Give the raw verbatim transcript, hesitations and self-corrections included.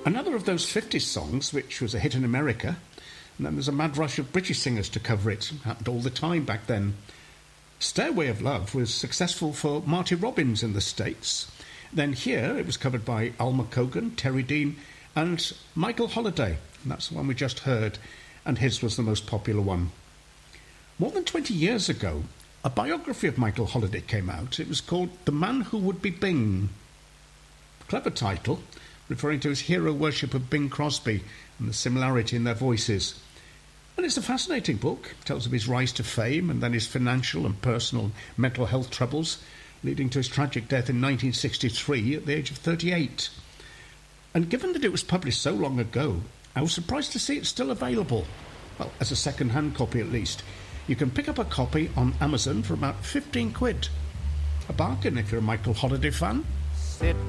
Another of those fifties songs which was a hit in America, and then there's a mad rush of British singers to cover it. It happened all the time back then. Stairway of Love was successful for Marty Robbins in the States. Then here it was covered by Alma Cogan, Terry Dean and Michael Holiday. And that's the one we just heard, and his was the most popular one. More than twenty years ago, a biography of Michael Holiday came out. It was called The Man Who Would Be Bing. Clever title, referring to his hero worship of Bing Crosby and the similarity in their voices. And it's a fascinating book. It tells of his rise to fame and then his financial and personal mental health troubles, leading to his tragic death in nineteen sixty-three at the age of thirty-eight. And given that it was published so long ago, I was surprised to see it's still available. Well, as a second-hand copy at least. You can pick up a copy on Amazon for about fifteen quid. A bargain if you're a Michael Holiday fan. Sit